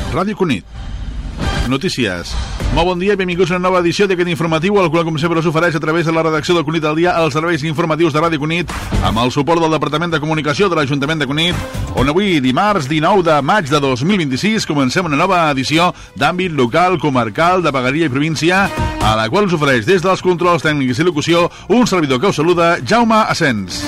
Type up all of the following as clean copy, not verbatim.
Ràdio Cunit. Notícies. Molt bon dia i benvinguts a una nova edició d'aquest informatiu, el qual, com sempre, us ofereix a través de la redacció del Cunit al Dia els serveis informatius de Ràdio Cunit, amb el suport del Departament de Comunicació de l'Ajuntament de Cunit, on avui, dimarts 19 de maig de 2026, comencem una nova edició d'àmbit local, comarcal, de vegueria i província, a la qual us ofereix des dels controls tècnics i locució un servidor que us saluda, Jaume Asens.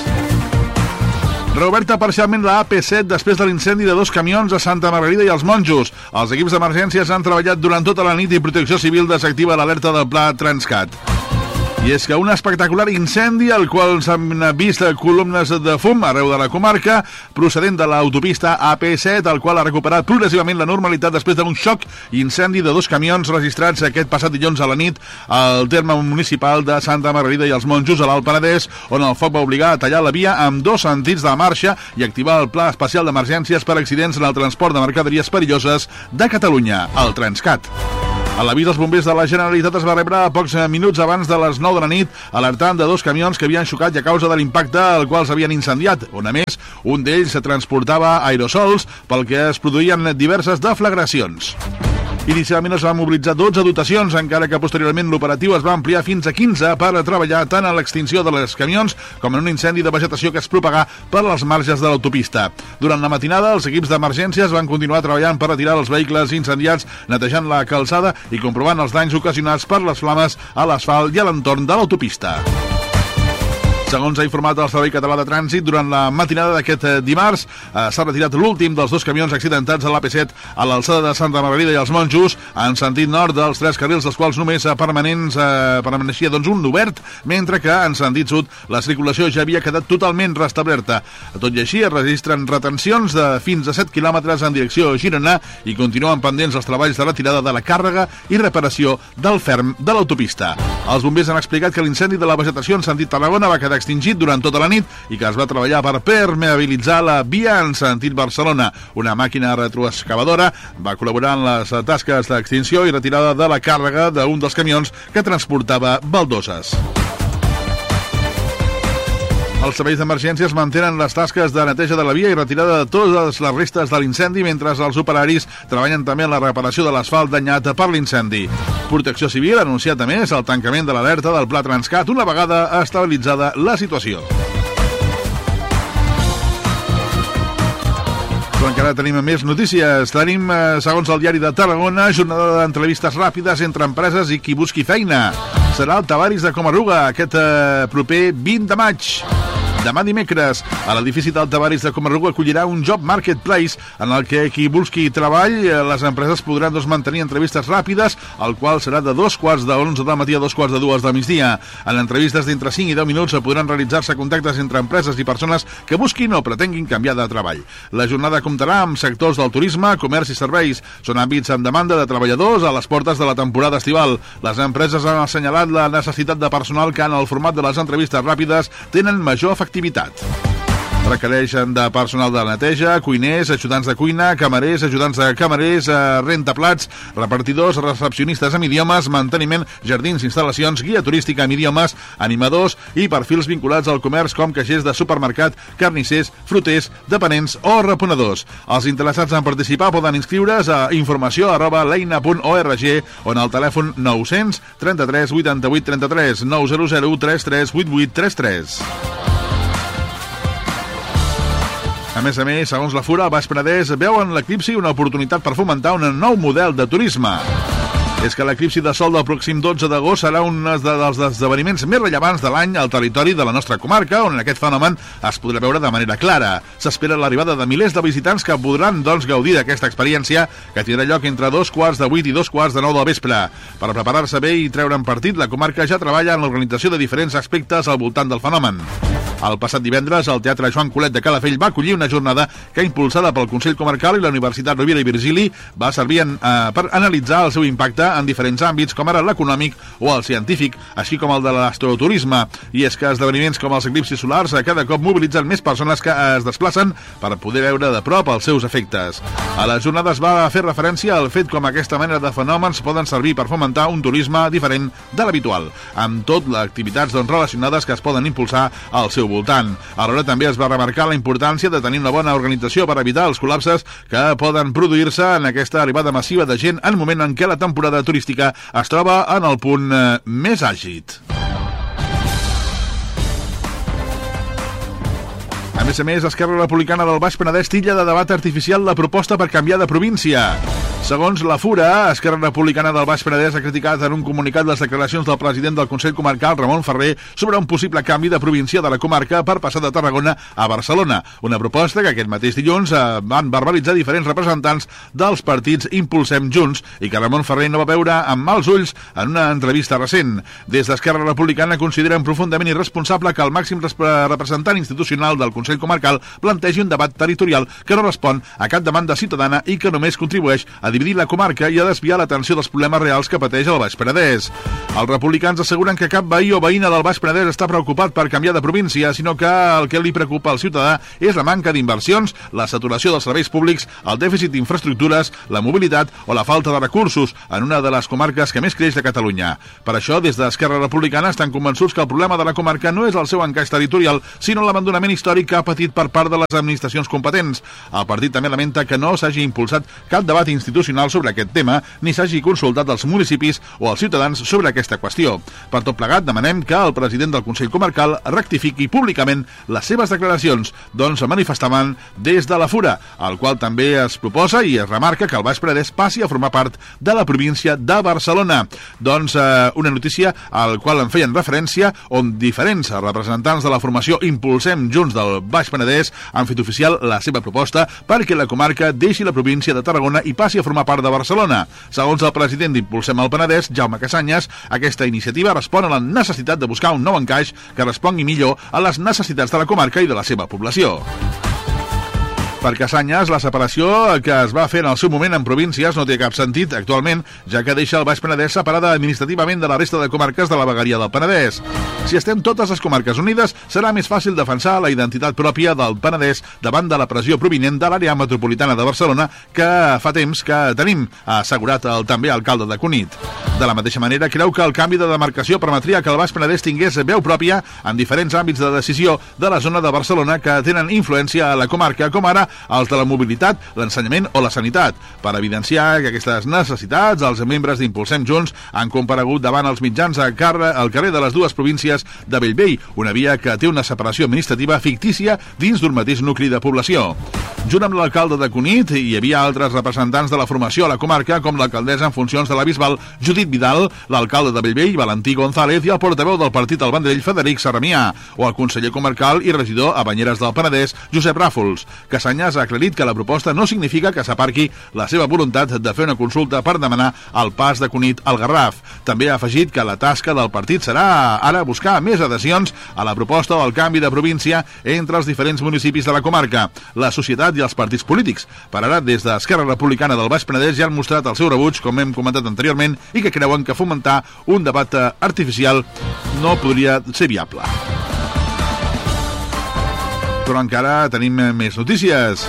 Reoberta parcialment la AP7 després de l'incendi de 2 camions a Santa Margarida i els Monjos. Els equips d'emergències han treballat durant tota la nit i Protecció Civil desactiva l'alerta del Pla Transcat. I és que un espectacular incendi, al qual s'han vist columnes de fum arreu de la comarca, procedent de l'autopista AP7, el qual ha recuperat progressivament la normalitat després d'un xoc i incendi de 2 camions registrats aquest passat dilluns a la nit al terme municipal de Santa Margarida i els Monjos, a l'Alt Penedès, on el foc va obligar a tallar la via amb 2 sentits de marxa i activar el Pla Especial d'Emergències per accidents en el transport de mercaderies perilloses de Catalunya, el Transcat. A l'avís dels bombers de la Generalitat es va rebre a pocs minuts abans de les 9 de la nit, alertant de 2 camions que havien xocat i a causa de l'impacte al qual s'havien incendiat, on a més un d'ells transportava aerosols, pel que es produïen diverses deflagracions. Inicialment es van mobilitzar 12 dotacions, encara que posteriorment l'operatiu es va ampliar fins a 15 per treballar tant en l'extinció de les camions com en un incendi de vegetació que es propagà per les marges de l'autopista. Durant la matinada, els equips d'emergències van continuar treballant per retirar els vehicles incendiats, netejant la calçada i comprovant els danys ocasionats per les flames a l'asfalt i a l'entorn de l'autopista. Segons ha informat el Servei Català de Trànsit, durant la matinada d'aquest dimarts s'ha retirat l'últim dels 2 camions accidentats a l'AP7 a l'alçada de Santa Margarida i els Monjos, en sentit nord dels 3 carrils, dels quals només permaneixia un obert, mentre que en sentit sud la circulació ja havia quedat totalment restablerta. Tot i així, es registren retencions de fins a 7 quilòmetres en direcció a Girona i continuen pendents els treballs de retirada de la càrrega i reparació del ferm de l'autopista. Els bombers han explicat que l'incendi de la vegetació en sentit Tarragona va quedar extingit durant tota la nit i que es va treballar per permeabilitzar la via en sentit Barcelona. Una màquina retroexcavadora va col·laborar en les tasques d'extinció i retirada de la càrrega d'un dels camions que transportava baldoses. Els serveis d'emergències mantenen les tasques de neteja de la via i retirada de totes les restes de l'incendi, mentre els operaris treballen també en la reparació de l'asfalt danyat per l'incendi. Protecció Civil ha anunciat a més el tancament de l'alerta del Pla Transcat una vegada estabilitzada la situació. Però encara tenim més notícies. Tenim, segons el diari de Tarragona, jornada d'entrevistes ràpides entre empreses i qui busqui feina. Serà el Tavaris de Comarruga aquest proper 20 de maig. Demà dimecres, a l'edifici del Tavaris de Comarruga acollirà un job marketplace en el que qui busqui treball, les empreses podran mantenir entrevistes ràpides, el qual serà de 11:15 del matí a 2:45 del migdia. En entrevistes d'entre 5 i 10 minuts podran realitzar-se contactes entre empreses i persones que busquin o pretenguin canviar de treball. La jornada comptarà amb sectors del turisme, comerç i serveis. Són àmbits en demanda de treballadors a les portes de la temporada estival. Les empreses han assenyalat la necessitat de personal que en el format de les entrevistes ràpides tenen major efectivitat. Requereixen de personal de neteja, cuiners, ajudants de cuina, camarers, ajudants de camarers, rentaplats, repartidors, recepcionistes amb idiomes, manteniment, jardins, instal·lacions, guia turística amb idiomes, animadors i perfils vinculats al comerç com caixers de supermercat, carnissers, fruters, dependents o reponedors. Els interessats en participar poden inscriure's a informació@leina.org o en el telèfon 900 33 88 33 900 33 88 33. A més, segons la Fura, el Baix Penedès veu en l'eclipsi una oportunitat per fomentar un nou model de turisme. És que l'eclipsi de sol del pròxim 12 d'agost serà un dels esdeveniments més rellevants de l'any al territori de la nostra comarca, on aquest fenomen es podrà veure de manera clara. S'espera l'arribada de milers de visitants que podran, gaudir d'aquesta experiència, que tindrà lloc entre 7:15 i 9:15 del vespre. Per preparar-se bé i treure'n partit, la comarca ja treballa en l'organització de diferents aspectes al voltant del fenomen. El passat divendres, el Teatre Joan Colet de Calafell va acollir una jornada que, impulsada pel Consell Comarcal i la Universitat Rovira i Virgili, va servir per analitzar el seu impacte en diferents àmbits, com ara l'econòmic o el científic, així com el de l'astroturisme. I és que esdeveniments com els eclipsis solars cada cop mobilitzen més persones que es desplacen per poder veure de prop els seus efectes. A la jornada es va fer referència al fet com aquesta mena de fenòmens poden servir per fomentar un turisme diferent de l'habitual, amb tot les activitats relacionades que es poden impulsar al seu voltant. Alhora també es va remarcar la importància de tenir una bona organització per evitar els col·lapses que poden produir-se en aquesta arribada massiva de gent en el moment en què la temporada turística es troba en el punt més àgid. A més, Esquerra Republicana del Baix Penedès titlla de debat artificial la proposta per canviar de província. Segons la FURA, Esquerra Republicana del Baix Penedès ha criticat en un comunicat les declaracions del president del Consell Comarcal, Ramon Ferrer, sobre un possible canvi de província de la comarca per passar de Tarragona a Barcelona. Una proposta que aquest mateix dilluns van verbalitzar diferents representants dels partits Impulsem Junts i que Ramon Ferrer no va veure amb mals ulls en una entrevista recent. Des d'Esquerra Republicana consideren profundament irresponsable que el màxim representant institucional del Consell Comarcal plantegi un debat territorial que no respon a cap demanda ciutadana i que només contribueix a dividir la comarca i a desviar l'atenció dels problemes reals que pateix el Baix Penedès. Els republicans asseguren que cap veí o veïna del Baix Penedès està preocupat per canviar de província, sinó que el que li preocupa al ciutadà és la manca d'inversions, la saturació dels serveis públics, el dèficit d'infraestructures, la mobilitat o la falta de recursos en una de les comarques que més creix de Catalunya. Per això, des d'Esquerra Republicana estan convençuts que el problema de la comarca no és el seu encaix territorial, sinó l'abandonament històric que ha patit per part de les administracions competents. El partit també lamenta que no s'hagi impulsat cap debat institucional sobre aquest tema, ni s'hagi consultat als municipis o als ciutadans sobre aquesta qüestió. Per tot plegat, demanem que el president del Consell Comarcal rectifiqui públicament les seves declaracions, doncs manifestaven des de la FURA, al qual també es proposa i es remarca que el Baix Penedès passi a formar part de la província de Barcelona. Doncs una notícia al qual en feien referència, on diferents representants de la formació Impulsem Junts del Baix Penedès han fet oficial la seva proposta perquè la comarca deixi la província de Tarragona i passi a formar part de Barcelona. Segons el president d'Impulsem el Penedès, Jaume Casanyes, aquesta iniciativa respon a la necessitat de buscar un nou encaix que respongui millor a les necessitats de la comarca i de la seva població. Per Casanyes, la separació que es va fer en el seu moment en províncies no té cap sentit actualment, ja que deixa el Baix Penedès separada administrativament de la resta de comarques de la vegueria del Penedès. Si estem totes les comarques unides, serà més fàcil defensar la identitat pròpia del Penedès davant de la pressió provinent de l'àrea metropolitana de Barcelona, que fa temps que tenim, ha assegurat el també alcalde de Cunit. De la mateixa manera, creu que el canvi de demarcació permetria que el Baix Penedès tingués veu pròpia en diferents àmbits de decisió de la zona de Barcelona que tenen influència a la comarca, com ara els de la mobilitat, l'ensenyament o la sanitat. Per evidenciar que aquestes necessitats, els membres d'Impulsem Junts han comparegut davant els mitjans al carrer de les dues províncies de Bellvei, una via que té una separació administrativa fictícia dins d'un mateix nucli de població. Junt amb l'alcalde de Cunit, hi havia altres representants de la formació a la comarca, com l'alcaldessa en funcions de la Bisbal, Judit Vidal, l'alcalde de Bellvei, Valentí González, i el portaveu del partit al Vendrell, Frederic Sarramià, o el conseller comarcal i regidor a Banyeres del Penedès, Josep Ràfols. Casanyes ha aclarit que la proposta no significa que s'aparqui la seva voluntat de fer una consulta per demanar el pas de Cunit al Garraf. També ha afegit que la tasca del partit serà ara buscar més adhesions a la proposta del canvi de província entre els diferents municipis de la comarca, la societat i els partits polítics. Per ara, des d'Esquerra Republicana del Baix Penedès ja han mostrat el seu rebuig, com hem comentat anteriorment, i que creuen que fomentar un debat artificial no podria ser viable. Però encara tenim més notícies.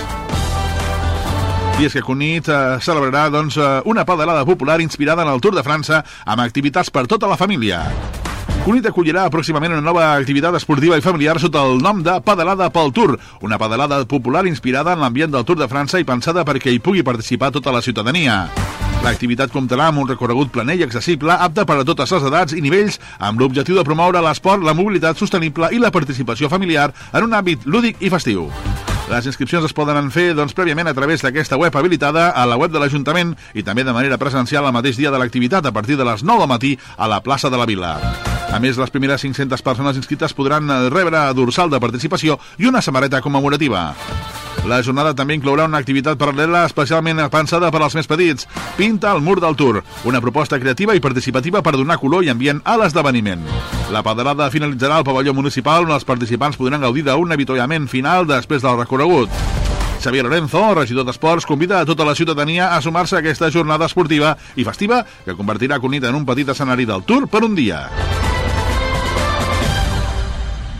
I és que Cunit celebrarà una pedalada popular inspirada en el Tour de França amb activitats per tota la família. Cunit acollirà pròximament una nova activitat esportiva i familiar sota el nom de Pedalada pel Tour, una pedalada popular inspirada en l'ambient del Tour de França i pensada perquè hi pugui participar tota la ciutadania. L'activitat comptarà amb un recorregut planer i accessible, apte per a totes les edats i nivells, amb l'objectiu de promoure l'esport, la mobilitat sostenible i la participació familiar en un àmbit lúdic i festiu. Les inscripcions es poden fer prèviament a través d'aquesta web habilitada a la web de l'Ajuntament i també de manera presencial el mateix dia de l'activitat a partir de les 9 del matí a la plaça de la Vila. A més, les primeres 500 persones inscrites podran rebre dorsal de participació i una samarreta commemorativa. La jornada també inclourà una activitat paral·lela especialment pensada per als més petits. Pinta el mur del Tour, una proposta creativa i participativa per donar color i ambient a l'esdeveniment. La pedalada finalitzarà al pavelló municipal, on els participants podran gaudir d'un avituallament final després del recorregut. Xavier Lorenzo, regidor d'Esports, convida a tota la ciutadania a sumar-se a aquesta jornada esportiva i festiva que convertirà Cunit en un petit escenari del Tour per un dia.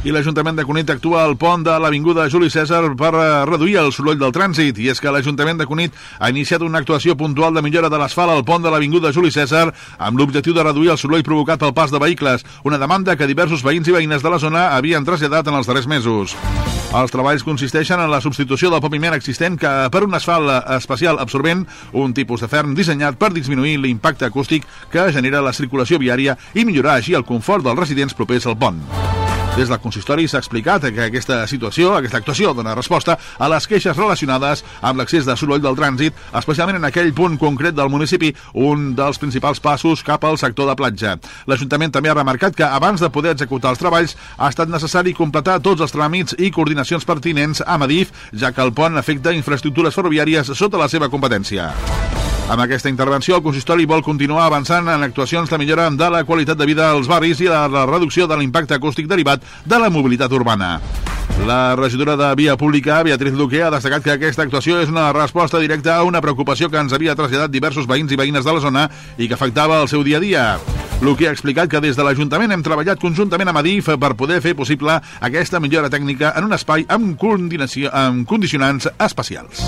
I l'Ajuntament de Cunit actua al pont de l'Avinguda Juli Cèsar per reduir el soroll del trànsit. I és que l'Ajuntament de Cunit ha iniciat una actuació puntual de millora de l'asfalt al pont de l'Avinguda Juli Cèsar amb l'objectiu de reduir el soroll provocat pel pas de vehicles, una demanda que diversos veïns i veïnes de la zona havien traslladat en els darrers mesos. Els treballs consisteixen en la substitució del paviment existent per un asfalt especial absorbent, un tipus de ferm dissenyat per disminuir l'impacte acústic que genera la circulació viària i millorar així el confort dels residents propers al pont. Des del consistori s'ha explicat que aquesta actuació dona resposta a les queixes relacionades amb l'accés de soroll del trànsit, especialment en aquell punt concret del municipi, un dels principals passos cap al sector de platja. L'Ajuntament també ha remarcat que abans de poder executar els treballs ha estat necessari completar tots els tràmits i coordinacions pertinents amb Adif, ja que el pont afecta infraestructures ferroviàries sota la seva competència. Amb aquesta intervenció, el consistori vol continuar avançant en actuacions de millora de la qualitat de vida als barris i la reducció de l'impacte acústic derivat de la mobilitat urbana. La regidora de Via Pública, Beatriz Luque, ha destacat que aquesta actuació és una resposta directa a una preocupació que ens havia traslladat diversos veïns i veïnes de la zona i que afectava el seu dia a dia. Luque ha explicat que des de l'Ajuntament hem treballat conjuntament amb Adif per poder fer possible aquesta millora tècnica en un espai amb condicionants especials.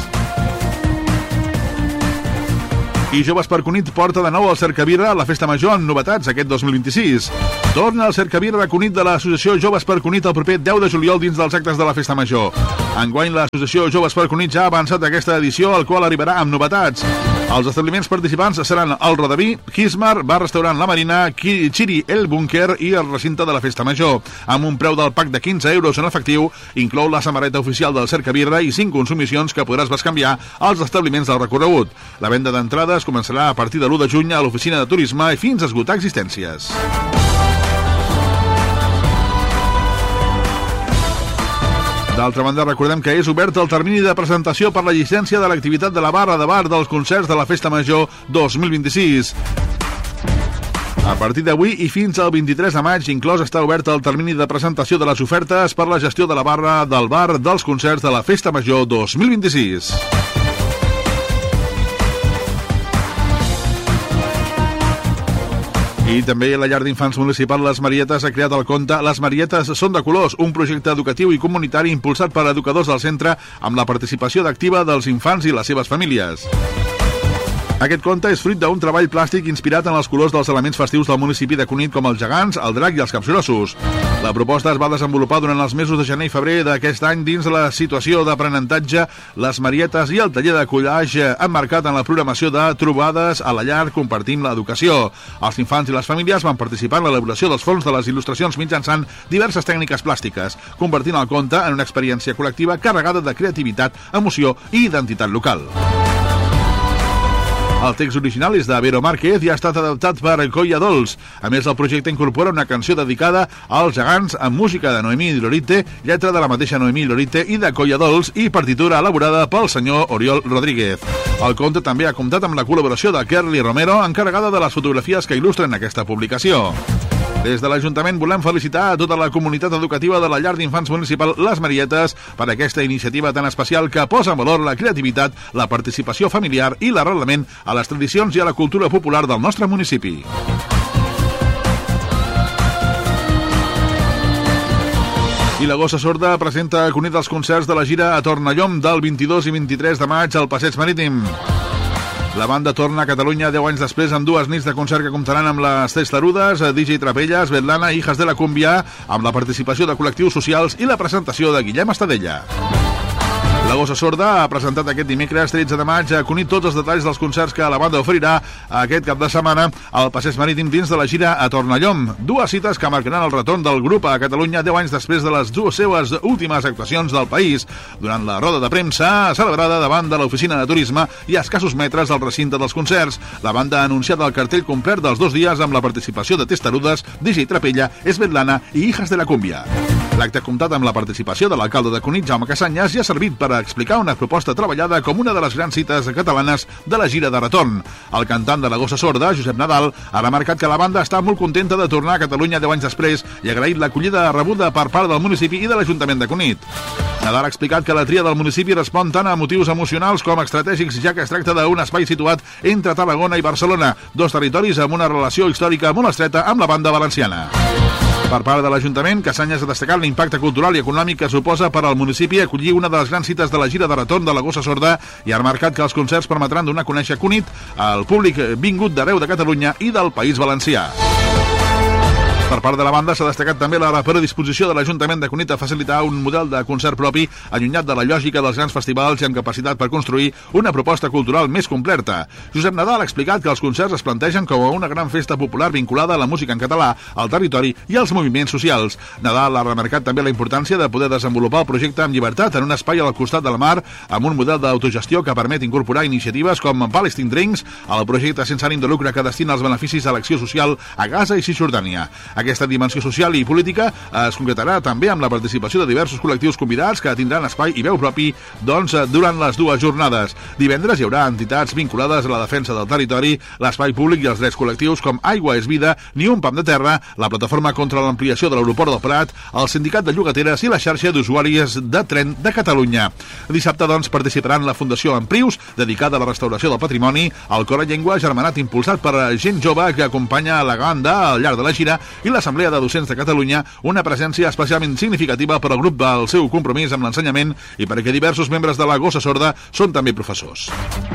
I Joves per Cunit porta de nou el Cercavila a la Festa Major amb novetats aquest 2026. Torna el Cercavila de Cunit de l'associació Joves per Cunit el proper 10 de juliol dins dels actes de la Festa Major. Enguany l'associació Joves per Cunit ja ha avançat aquesta edició, al qual arribarà amb novetats. Els establiments participants seran el Rodaví, Kismar, Bar-Restaurant La Marina, Chiri El Búnquer i el recinte de la Festa Major. Amb un preu del pack de 15 euros en efectiu, inclou la samarreta oficial del Cercavila i 5 consumicions que podràs bescanviar als establiments del recorregut. La venda d'entrades començarà a partir de l'1 de juny a l'oficina de turisme i fins a esgotar existències. D'altra banda, recordem que és obert el termini de presentació per la llicència de l'activitat de la barra de bar dels concerts de la Festa Major 2026. A partir d'avui i fins al 23 de maig, inclòs està obert el termini de presentació de les ofertes per la gestió de la barra del bar dels concerts de la Festa Major 2026. I també la llar d'infants municipal Les Marietes ha creat el conte Les Marietes són de colors, un projecte educatiu i comunitari impulsat per educadors del centre amb la participació activa dels infants i les seves famílies. Aquest conte és fruit d'un treball plàstic inspirat en els colors dels elements festius del municipi de Cunit, com els gegants, el drac i els capgrossos. La proposta es va desenvolupar durant els mesos de gener i febrer d'aquest any dins la situació d'aprenentatge Les Marietes i el taller de collage emmarcat en la programació de trobades a la llar Compartim l'Educació. Els infants i les famílies van participar en l'elaboració dels fons de les il·lustracions mitjançant diverses tècniques plàstiques, convertint el conte en una experiència col·lectiva carregada de creativitat, emoció i identitat local. El text original és de Vero Márquez i ha estat adaptat per Colla Dols. A més, el projecte incorpora una canció dedicada als gegants amb música de Noemí Lorite, lletra de la mateixa Noemí Lorite i de Colla Dols i partitura elaborada pel senyor Oriol Rodríguez. El conte també ha comptat amb la col·laboració de Kerly Romero, encarregada de les fotografies que il·lustren aquesta publicació. Des de l'Ajuntament volem felicitar a tota la comunitat educativa de la llar d'infants municipal Les Marietes per aquesta iniciativa tan especial que posa en valor la creativitat, la participació familiar i l'arrelament a les tradicions i a la cultura popular del nostre municipi. I la Gossa Sorda presenta a Cunit els concerts de la gira a Tornallom del 22 i 23 de maig al Passeig Marítim. La banda torna a Catalunya 10 anys després amb 2 nits de concert que comptaran amb les Testarudes, DJ Trapelles, Betlana i Hijas de la Cumbia, amb la participació de col·lectius socials i la presentació de Guillem Estadella. La Gossa Sorda ha presentat aquest dimecres 13 de maig a Cunit tots els detalls dels concerts que la banda oferirà aquest cap de setmana al Passeig Marítim dins de la gira a Tornallom. 2 cites que marcaran el retorn del grup a Catalunya 10 anys després de les 2 seves últimes actuacions del país. Durant la roda de premsa celebrada davant de l'oficina de turisme i a escassos metres del recinte dels concerts, la banda ha anunciat el cartell complet dels 2 dies amb la participació de Testarudes, DJ Trapella, Esbetlana i Hijas de la Cumbia. L'acte ha comptat amb la participació de l'alcalde de Cunit, Jaume Casanyes, i ha servit per explicar una proposta treballada com una de les grans cites catalanes de la gira de retorn. El cantant de la Gossa Sorda, Josep Nadal, ha remarcat que la banda està molt contenta de tornar a Catalunya 10 anys després i ha agraït l'acollida rebuda per part del municipi i de l'Ajuntament de Cunit. Nadal ha explicat que la tria del municipi respon tant a motius emocionals com estratègics, ja que es tracta d'un espai situat entre Tarragona i Barcelona, 2 territoris amb una relació històrica molt estreta amb la banda valenciana. Per part de l'Ajuntament, Cassanyes ha destacat l'impacte cultural i econòmic que suposa per al municipi acollir una de les grans cites de la gira de retorn de la Gossa Sorda i ha remarcat que els concerts permetran donar a conèixer Cunit al públic vingut d'arreu de Catalunya i del País Valencià. Per part de la banda s'ha destacat també la predisposició de l'Ajuntament de Cunit a facilitar un model de concert propi allunyat de la lògica dels grans festivals i amb capacitat per construir una proposta cultural més completa. Josep Nadal ha explicat que els concerts es plantegen com a una gran festa popular vinculada a la música en català, al territori i als moviments socials. Nadal ha remarcat també la importància de poder desenvolupar el projecte amb llibertat en un espai al costat de la mar amb un model d'autogestió que permet incorporar iniciatives com Palestine Drinks, el projecte sense ànim de lucre que destina els beneficis a l'acció social a Gaza i Cisjordània. Aquesta dimensió social i política es concretarà també amb la participació de diversos col·lectius convidats que tindran espai i veu propi durant les dues jornades. Divendres hi haurà entitats vinculades a la defensa del territori, l'espai públic i els drets col·lectius com Aigua és Vida, Ni un pam de terra, la plataforma contra l'ampliació de l'aeroport del Prat, el sindicat de llogateres i la xarxa d'usuaris de tren de Catalunya. Dissabte, participaran la Fundació Emprius, dedicada a la restauració del patrimoni, el Cor a Llengua Germanat impulsat per gent jove que acompanya la banda al llarg de la gira i l'Assemblea de Docents de Catalunya, una presència especialment significativa per al grup del seu compromís amb l'ensenyament i perquè diversos membres de la Gossa Sorda són també professors.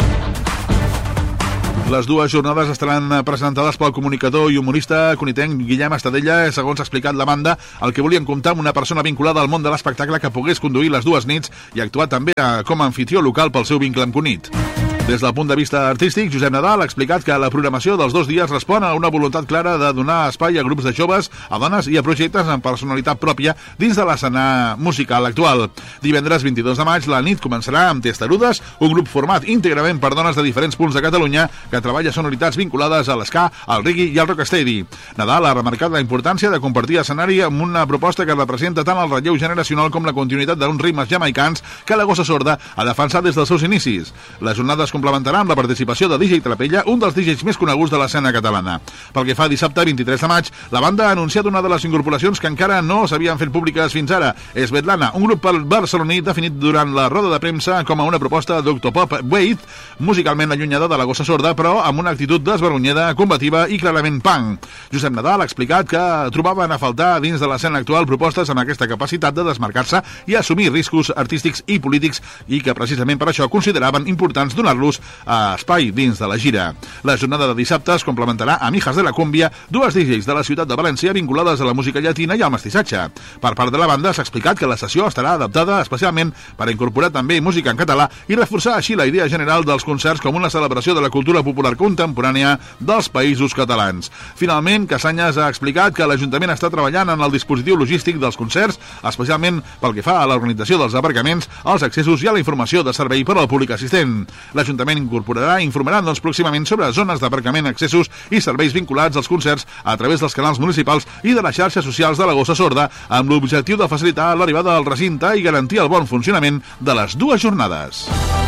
Les dues jornades estaran presentades pel comunicador i humorista cunitenc Guillem Estadella. Segons ha explicat la banda, el que volien comptar amb una persona vinculada al món de l'espectacle que pogués conduir les dues nits i actuar també com a anfitrió local pel seu vincle amb Cunit. Des del punt de vista artístic, Josep Nadal ha explicat que la programació dels 2 dies respon a una voluntat clara de donar espai a grups de joves, a dones i a projectes amb personalitat pròpia dins de l'escena musical actual. Divendres 22 de maig, la nit començarà amb Testarudes, un grup format íntegrament per dones de diferents punts de Catalunya que treballa sonoritats vinculades a l'esca, al reggae i al rocksteady. Nadal ha remarcat la importància de compartir escenari amb una proposta que representa tant el relleu generacional com la continuïtat d'uns ritmes jamaicans que la Gossa Sorda ha defensat des dels seus inicis. Les jornades complementarà amb la participació de DJ Trapella, un dels DJs més coneguts de l'escena catalana. Pel que fa a dissabte 23 de maig, la banda ha anunciat una de les incorporacions que encara no s'havien fet públiques fins ara. És Svetlana, un grup barceloní definit durant la roda de premsa com a una proposta d'octopop wave, musicalment allunyada de la Gossa Sorda, però amb una actitud desvergonyida, combativa i clarament punk. Josep Nadal ha explicat que trobaven a faltar dins de l'escena actual propostes amb aquesta capacitat de desmarcar-se i assumir riscos artístics i polítics i que precisament per això consideraven importants donar-los a espai dins de la gira. La jornada de dissabte es complementarà amb Hijas de la Cumbia, dues DJs de la ciutat de València vinculades a la música llatina i al mestissatge. Per part de la banda s'ha explicat que la sessió estarà adaptada especialment per incorporar també música en català i reforçar així la idea general dels concerts com una celebració de la cultura popular contemporània dels països catalans. Finalment, Cassanyes ha explicat que l'Ajuntament està treballant en el dispositiu logístic dels concerts, especialment pel que fa a l'organització dels aparcaments, als accessos i a la informació de servei per al públic assistent. L'Ajuntament informarà pròximament sobre zones d'aparcament, accessos i serveis vinculats als concerts a través dels canals municipals i de les xarxes socials de la Gossa Sorda, amb l'objectiu de facilitar l'arribada al recinte i garantir el bon funcionament de les dues jornades.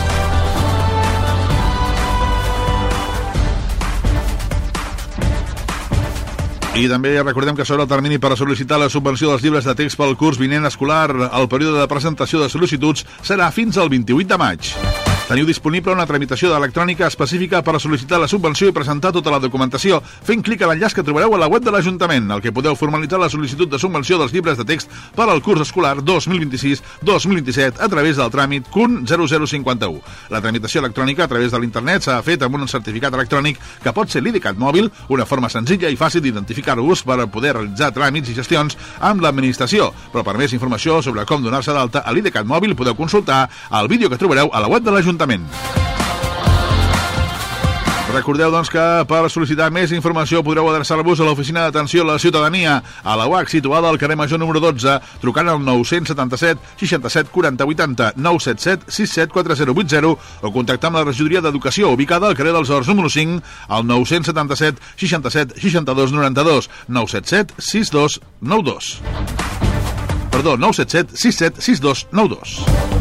I també recordem que s'obre el termini per sol·licitar la subvenció dels llibres de text pel curs vinent escolar. El període de presentació de sol·licituds serà fins al 28 de maig. Teniu disponible una tramitació electrònica específica per sol·licitar la subvenció i presentar tota la documentació fent clic a l'enllaç que trobareu a la web de l'Ajuntament, al que podeu formalitzar la sol·licitud de subvenció dels llibres de text per al curs escolar 2026-2027 a través del tràmit CUN 0051. La tramitació electrònica a través de l'internet s'ha fet amb un certificat electrònic que pot ser l'IDCAT mòbil, una forma senzilla i fàcil d'identificar-vos per poder realitzar tràmits i gestions amb l'administració. Però per més informació sobre com donar-se d'alta a l'IDCAT mòbil podeu consultar el vídeo que trobareu a la web de l'Ajuntament. Recordeu, que per sol·licitar més informació podreu adreçar-vos a l'Oficina d'Atenció a la Ciutadania, a la UAC, situada al carrer Major número 12, trucant al 977 67 40 80, 977 67 4080 o contactar amb la Regidoria d'Educació, ubicada al carrer dels Horts número 5, al 977 67 62 92, 977 62 92. Perdó, 977 67 62 92.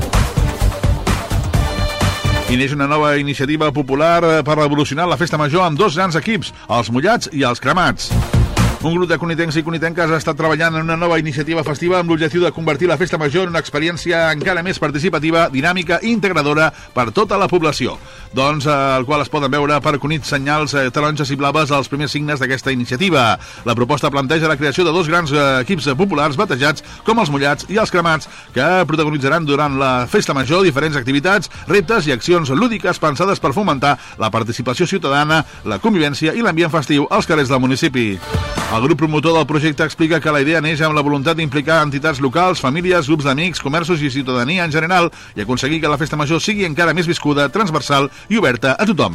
I neix una nova iniciativa popular per revolucionar la festa major amb dos grans equips, els mullats i els cremats. Un grup de cunitencs i cunitenques ha estat treballant en una nova iniciativa festiva amb l'objectiu de convertir la festa major en una experiència encara més participativa, dinàmica i integradora per tota la població. al qual es poden veure per Cunit senyals taronges i blaves als primers signes d'aquesta iniciativa. La proposta planteja la creació de 2 grans equips populars batejats com els Mullats i els Cremats, que protagonitzaran durant la Festa Major diferents activitats, reptes i accions lúdiques pensades per fomentar la participació ciutadana, la convivència i l'ambient festiu als carrers del municipi. El grup promotor del projecte explica que la idea neix amb la voluntat d'implicar entitats locals, famílies, grups d'amics, comerços i ciutadania en general i aconseguir que la Festa Major sigui encara més viscuda, transversal i oberta a tothom.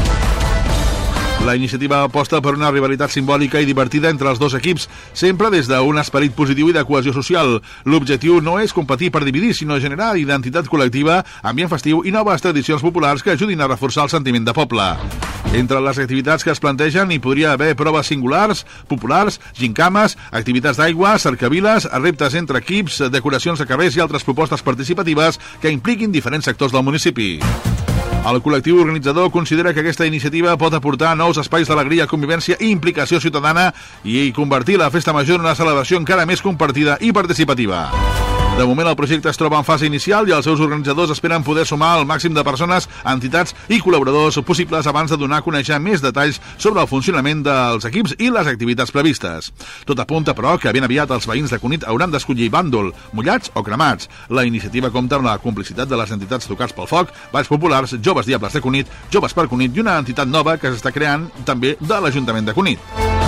La iniciativa aposta per una rivalitat simbòlica i divertida entre els 2 equips, sempre des d'un esperit positiu i de cohesió social. L'objectiu no és competir per dividir, sinó generar identitat col·lectiva, ambient festiu i noves tradicions populars que ajudin a reforçar el sentiment de poble. Entre les activitats que es plantegen hi podria haver proves singulars, populars, gincames, activitats d'aigua, cercaviles, reptes entre equips, decoracions de carrers i altres propostes participatives que impliquin diferents sectors del municipi. El col·lectiu organitzador considera que aquesta iniciativa pot aportar nous espais d'alegria, convivència i implicació ciutadana i convertir la Festa Major en una celebració encara més compartida i participativa. De moment el projecte es troba en fase inicial i els seus organitzadors esperen poder sumar el màxim de persones, entitats i col·laboradors possibles abans de donar a conèixer més detalls sobre el funcionament dels equips i les activitats previstes. Tot apunta, però, que ben aviat els veïns de Cunit hauran d'escollir bàndol, mullats o cremats. La iniciativa compta amb la complicitat de les entitats Tocats pel Foc, Balls Populars, Joves Diables de Cunit, Joves per Cunit i una entitat nova que s'està creant també de l'Ajuntament de Cunit.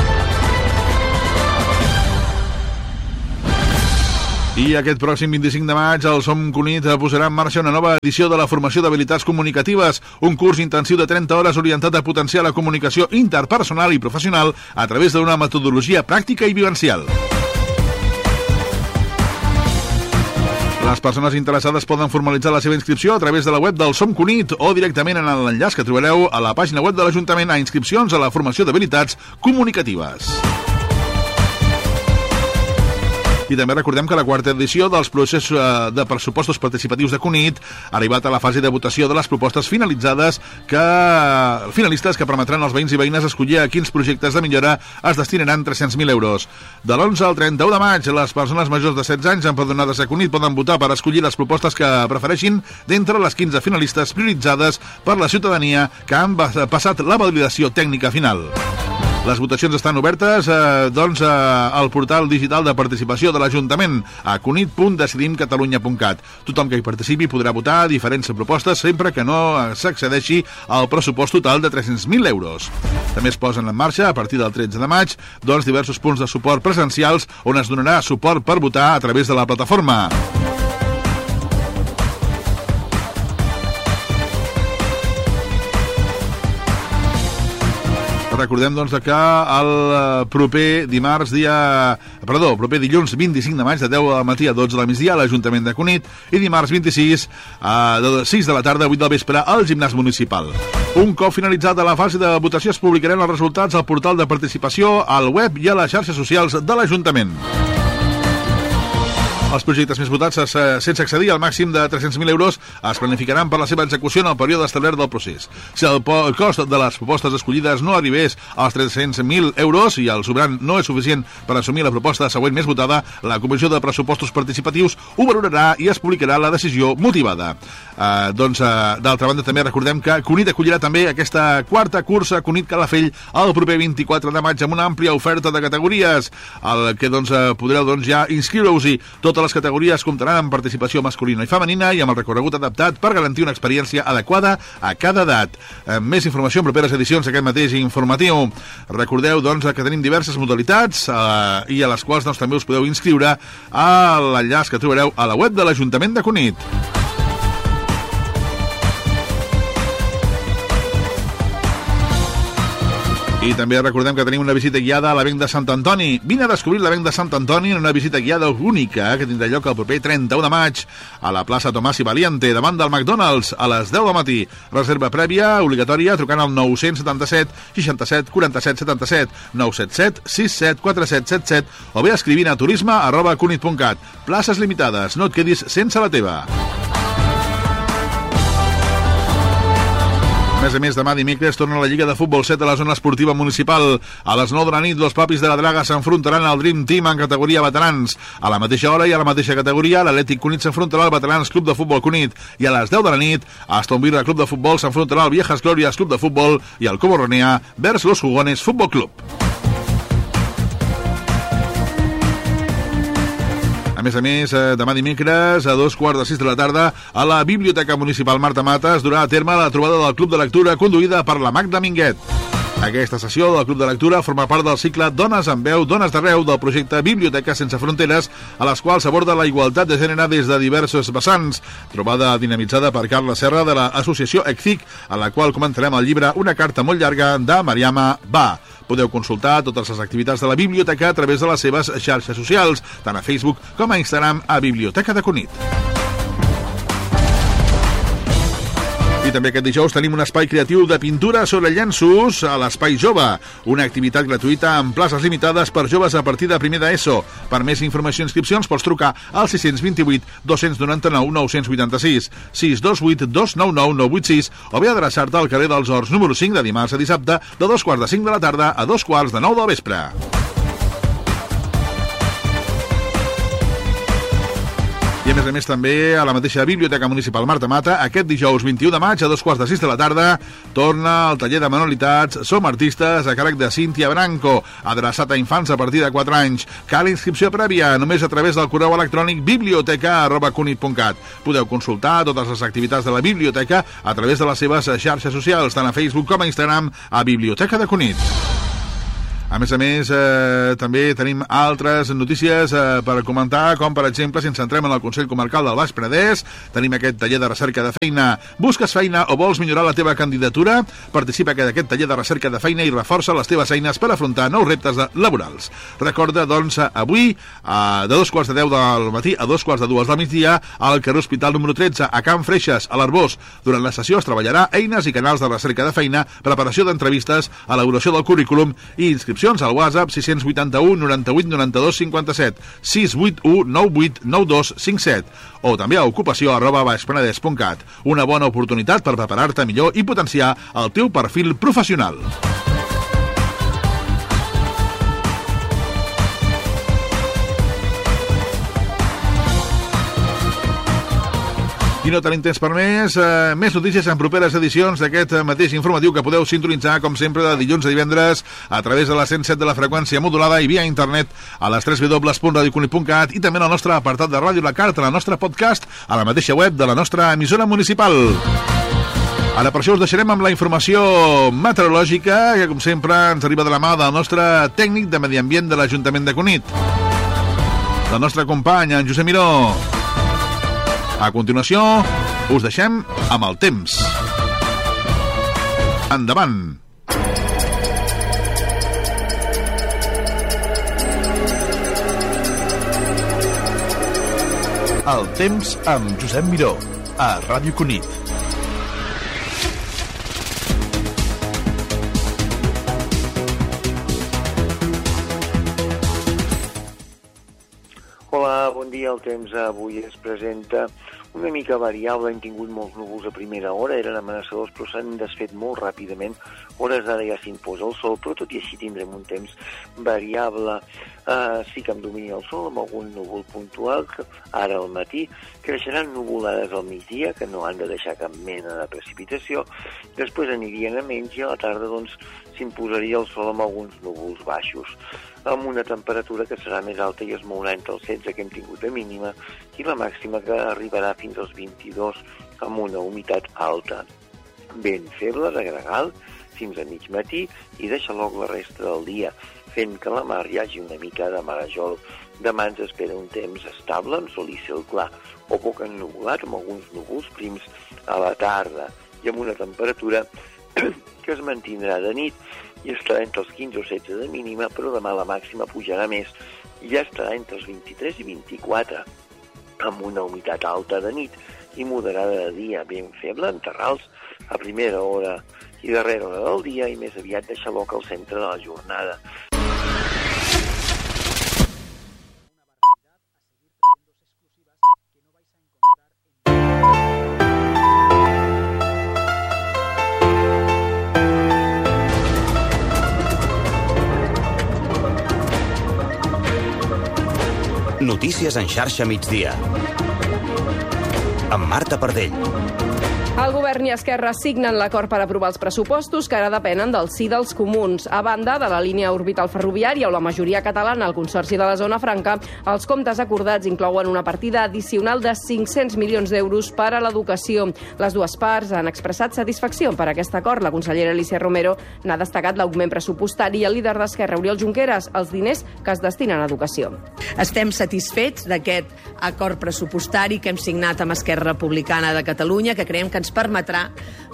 I aquest pròxim 25 de maig el Som Cunit posarà en marxa una nova edició de la formació d'habilitats comunicatives, un curs intensiu de 30 hores orientat a potenciar la comunicació interpersonal i professional a través d'una metodologia pràctica i vivencial. Les persones interessades poden formalitzar la seva inscripció a través de la web del Som Cunit o directament en l'enllaç que trobareu a la pàgina web de l'Ajuntament a inscripcions a la formació d'habilitats comunicatives. I també recordem que la 4a edició dels processos de pressupostos participatius de Cunit ha arribat a la fase de votació de les propostes finalistes que permetran als veïns i veïnes escollir a quins projectes de millora es destinaran 300.000 euros. De l'11 al 31 de maig, les persones majors de 16 anys empadronades a Cunit poden votar per escollir les propostes que prefereixin d'entre les 15 finalistes prioritzades per la ciutadania que han passat la validació tècnica final. Les votacions estan obertes al portal digital de participació de l'Ajuntament a cunit.decidimcatalunya.cat. Tothom que hi participi podrà votar diferents propostes sempre que no s'accedeixi al pressupost total de 300.000 euros. També es posen en marxa, a partir del 13 de maig, diversos punts de suport presencials on es donarà suport per votar a través de la plataforma. Recordem que el proper dilluns 25 de maig de 10 del matí a 12 del migdia a l'Ajuntament de Cunit i dimarts 26 de 6 de la tarda a 8 del vespre al gimnàs municipal. Un cop finalitzat la fase de votació es publicaran els resultats al portal de participació, al web i a les xarxes socials de l'Ajuntament. Els projectes més votats sense accedir al màxim de 300.000 euros es planificaran per la seva execució en el període establert del procés. Si el cost de les propostes escollides no arribés als 300.000 euros i el sobrant no és suficient per assumir la proposta següent més votada, la Comissió de Pressupostos Participatius ho valorarà i es publicarà la decisió motivada. D'altra banda, també recordem que Cunit acollirà també aquesta 4a cursa Cunit Calafell el proper 24 de maig amb una àmplia oferta de categories, al que podreu ja inscriure-us-hi. Totes les categories comptaran amb participació masculina i femenina i amb el recorregut adaptat per garantir una experiència adequada a cada edat. Més informació en properes edicions d'aquest mateix informatiu. Recordeu, que tenim diverses modalitats i a les quals també us podeu inscriure a l'enllaç que trobareu a la web de l'Ajuntament de Cunit. I també recordem que tenim una visita guiada a l'Avenc de Sant Antoni. Vine a descobrir l'Avenc de Sant Antoni en una visita guiada única que tindrà lloc el proper 31 de maig a la plaça Tomàs i Valiente, davant del McDonald's, a les 10 del matí. Reserva prèvia obligatòria trucant al 977 67 47 77, 977 67 47 77 o bé escrivint a turisme@cunit.cat. Places limitades, no et quedis sense la teva. A més, demà dimecres torna la Lliga de Futbol 7 a la zona esportiva municipal. A les 9 de la nit, los Papis de la Draga s'enfrontaran al Dream Team en categoria veterans. A la mateixa hora i a la mateixa categoria, l'Atlètic Cunit s'enfrontarà al Veterans Club de Futbol Cunit. I a les 10 de la nit, Aston Villa Club de Futbol s'enfrontarà al Viejas Glorias Club de Futbol i al Cobo Ronea vers los Jugones Futbol Club. A més, demà dimecres, a 2:45 de la tarda, a la Biblioteca Municipal Marta Mata es durà a terme la trobada del Club de Lectura conduïda per la Magda Minguet. Aquesta sessió del Club de Lectura forma part del cicle Dones amb veu, Dones d'arreu del projecte Biblioteca sense fronteres, a les quals s'aborda la igualtat de gènere des de diversos vessants. Trobada dinamitzada per Carla Serra de l'associació ECCIC, a la qual comentarem el llibre Una carta molt llarga de Mariama Ba. Podeu consultar totes les activitats de la biblioteca a través de les seves xarxes socials, tant a Facebook com a Instagram, a Biblioteca de Cunit. I també aquest dijous tenim un espai creatiu de pintura sobre llenços a l'Espai Jove, una activitat gratuïta amb places limitades per joves a partir de primer d'ESO. Per més informació i inscripcions pots trucar al 628 299 986, 628 299 986 o bé adreçar-te al carrer dels Horts número 5 de dimarts a dissabte de 2:45 de la tarda a 2:45 del vespre. I a més també a la mateixa Biblioteca Municipal Marta Mata, aquest dijous 21 de maig a 2:45 de la tarda torna el taller de manualitats Som Artistes a càrrec de Cíntia Branco, adreçat a infants a partir de 4 anys. Cal inscripció prèvia només a través del correu electrònic biblioteca@cunit.cat. Podeu consultar totes les activitats de la biblioteca a través de les seves xarxes socials, tant a Facebook com a Instagram, a Biblioteca de Cunit. A més, també tenim altres notícies per comentar, com per exemple, si ens centrem en el Consell Comarcal del Baix Penedès, tenim aquest taller de recerca de feina. Busques feina o vols millorar la teva candidatura? Participa en aquest taller de recerca de feina i reforça les teves eines per afrontar nous reptes laborals. Recorda, doncs, avui, de 2:10 del matí a 2:45 del migdia, al carrer Hospital número 13, a Can Freixes, a l'Arbós. Durant la sessió es treballarà eines i canals de recerca de feina, preparació d'entrevistes, elaboració del currículum i inscripció al WhatsApp 681 98 92 57, 681 98 92 57 o també a ocupació@baixpenedès.cat. Una bona oportunitat per preparar-te millor i potenciar el teu perfil professional. I no tenim temps per més notícies en properes edicions d'aquest mateix informatiu que podeu sintonitzar, com sempre, de dilluns a divendres a través de la 107 de la freqüència modulada i via internet a les www.radiocunit.cat i també en el nostre apartat de Ràdio La Carta, el nostre podcast, a la mateixa web de la nostra emissora municipal. Ara per això us deixarem amb la informació meteorològica, que com sempre ens arriba de la mà del nostre tècnic de Medi Ambient de l'Ajuntament de Cunit, del nostre company, en Josep Miró. A continuació, us deixem amb el temps. Endavant! El temps amb Josep Miró, a Ràdio Cunit. Hola, bon dia. El temps avui es presenta una mica variable. Hem tingut molts núvols a primera hora, eren amenaçadors, però s'han desfet molt ràpidament. Hores d'ara ja s'imposa el sol, però tot i així tindrem un temps variable. Sí que em domina el sol, amb algun núvol puntual, ara al matí. Creixeran nuvolades al migdia, que no han de deixar cap mena de precipitació. Després anirien a menys i a la tarda doncs, s'imposaria el sol amb alguns núvols baixos, amb una temperatura que serà més alta i es mourà entre els 16 que hem tingut de mínima i la màxima que arribarà fins als 22 amb una humitat alta. Vent feble de gregal fins a mig matí i de xaloc la resta del dia, fent que a la mar hi hagi una mica de marejol. Demà ens espera un temps estable amb sol i cel clar o poc ennuvolat amb alguns núvols prims a la tarda i amb una temperatura que es mantindrà de nit i estarà entre els 15 o 16 de mínima, però demà la màxima pujarà més i ja estarà entre els 23 i 24, amb una humitat alta de nit i moderada de dia, ben feble en terrals a primera hora i darrera hora del dia i més aviat de xaloc al centre de la jornada. Notícies en xarxa migdia. Amb Marta Pardell. El govern i Esquerra signen l'acord per aprovar els pressupostos que ara depenen del sí dels comuns. A banda de la línia orbital ferroviària o la majoria catalana al Consorci de la Zona Franca, els comptes acordats inclouen una partida addicional de 500 milions d'euros per a l'educació. Les dues parts han expressat satisfacció per aquest acord. La consellera Alícia Romero n'ha destacat l'augment pressupostari i el líder d'Esquerra, Oriol Junqueras, els diners que es destinen a educació. Estem satisfets d'aquest acord pressupostari que hem signat amb Esquerra Republicana de Catalunya, que creiem que ens permetrà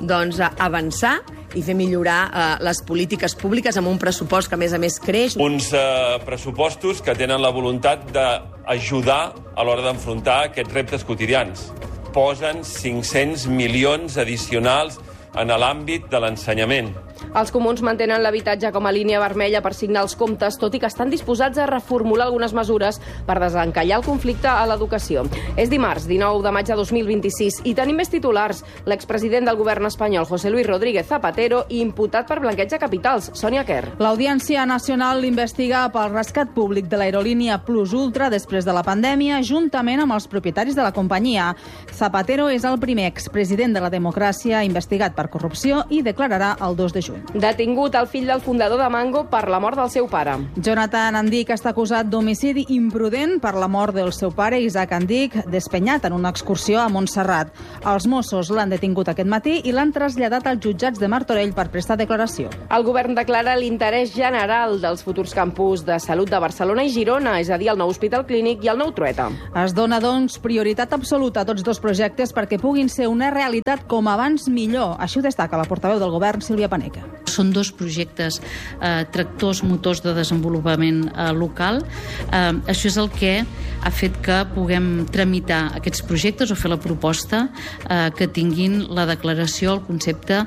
avançar i fer millorar les polítiques públiques amb un pressupost que, a més, creix. Uns pressupostos que tenen la voluntat d'ajudar a l'hora d'enfrontar aquests reptes quotidians. Posen 500 milions addicionals en l'àmbit de l'ensenyament. Els comuns mantenen l'habitatge com a línia vermella per signar els comptes, tot i que estan disposats a reformular algunes mesures per desencallar el conflicte a l'educació. És dimarts, 19 de maig de 2026, i tenim més titulars. L'expresident del govern espanyol, José Luis Rodríguez Zapatero, imputat per blanqueig de capitals. Sònia Quer. L'Audiència Nacional investiga pel rescat públic de l'aerolínia Plus Ultra després de la pandèmia, juntament amb els propietaris de la companyia. Zapatero és el primer expresident de la democràcia investigat per corrupció i declararà el 2 de juny. Detingut el fill del fundador de Mango per la mort del seu pare. Jonathan Andic està acusat d'homicidi imprudent per la mort del seu pare, Isaac Andic, despenyat en una excursió a Montserrat. Els Mossos l'han detingut aquest matí i l'han traslladat als jutjats de Martorell per prestar declaració. El govern declara l'interès general dels futurs campus de salut de Barcelona i Girona, és a dir, el nou hospital clínic i el nou Trueta. Es dona, doncs, prioritat absoluta a tots dos projectes perquè puguin ser una realitat com abans millor. Així ho destaca la portaveu del govern, Sílvia Paneca. Són dos projectes tractors, motors de desenvolupament local. Això és el que ha fet que puguem tramitar aquests projectes o fer la proposta que tinguin la declaració, el concepte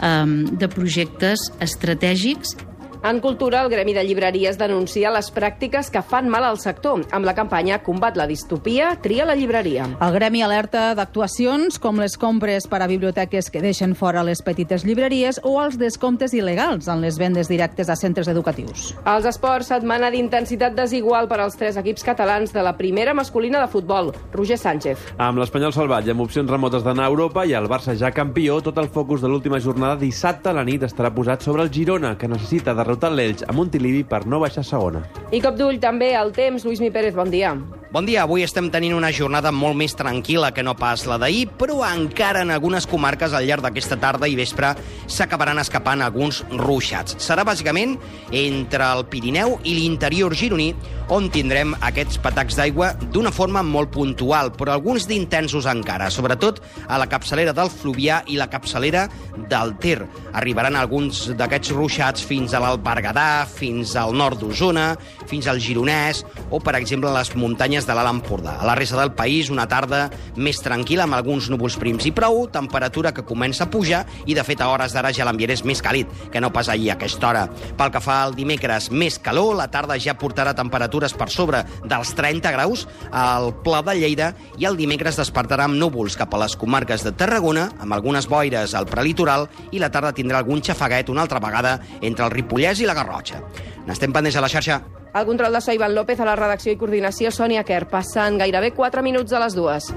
de projectes estratègics. En cultura, el Gremi de Llibreries denuncia les pràctiques que fan mal al sector. Amb la campanya Combat la distopia, tria la llibreria. El Gremi alerta d'actuacions com les compres per a biblioteques que deixen fora les petites llibreries o els descomptes il·legals en les vendes directes a centres educatius. Els esports, setmana d'intensitat desigual per als 3 equips catalans de la primera masculina de futbol. Roger Sánchez. Amb l'Espanyol salvat i amb opcions remotes d'anar a Europa i el Barça ja campió, tot el focus de l'última jornada dissabte a la nit estarà posat sobre el Girona, que necessita derrotar l'Elx a Montilivi per no baixar a segona. I cop d'ull també al temps. Lluís Mi Pérez, bon dia. Bon dia, avui estem tenint una jornada molt més tranquil·la que no pas la d'ahir, però encara en algunes comarques al llarg d'aquesta tarda i vespre s'acabaran escapant alguns ruixats. Serà bàsicament entre el Pirineu i l'interior gironí on tindrem aquests patacs d'aigua d'una forma molt puntual, però alguns d'intensos encara, sobretot a la capçalera del Fluvià i la capçalera del Ter. Arribaran alguns d'aquests ruixats fins a l'Alt Berguedà, fins al nord d'Osona, fins al Gironès o, per exemple, a les muntanyes de l'Alt Empordà. A la resta del país, una tarda més tranquil·la amb alguns núvols prims i prou, temperatura que comença a pujar i, de fet, a hores d'ara ja l'ambient és més càlid que no pas ahir a aquesta hora. Pel que fa al dimecres, més calor, la tarda ja portarà temperatures per sobre dels 30 graus al Pla de Lleida i el dimecres despertarà amb núvols cap a les comarques de Tarragona, amb algunes boires al prelitoral i la tarda tindrà algun xafaguet una altra vegada entre el Ripollès i la Garrotxa. N'estem pendents a la xarxa. El control de so, Ivan López, a la redacció i coordinació, Sònia Quer. Passen gairebé 4 minuts a les 2.